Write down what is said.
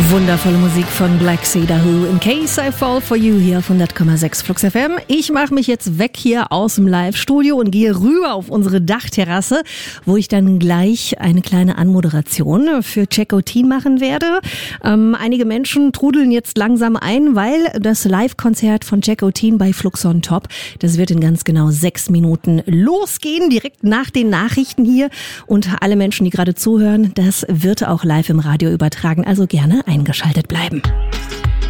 Wundervolle Musik von Black Sea Dahoo. In Case I Fall For You hier auf 100,6 Flux FM. Ich mache mich jetzt weg hier aus dem Live-Studio und gehe rüber auf unsere Dachterrasse, wo ich dann gleich eine kleine Anmoderation für Checkotin machen werde. Einige Menschen trudeln jetzt langsam ein, weil das Live-Konzert von Checkotin bei Flux on Top, das wird in ganz genau 6 Minuten losgehen, direkt nach den Nachrichten hier. Und alle Menschen, die gerade zuhören, das wird auch live im Radio übertragen. Also gerne eingeschaltet bleiben.